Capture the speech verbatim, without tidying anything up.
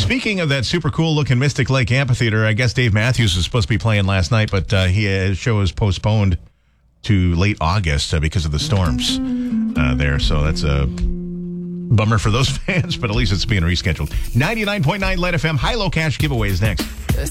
Speaking of that super cool looking Mystic Lake Amphitheater, I guess Dave Matthews was supposed to be playing last night, but uh, he, uh, his show was postponed to late August uh, because of the storms uh, there. So that's a bummer for those fans, but at least it's being rescheduled. ninety-nine point nine Light F M. High-low cash giveaways next.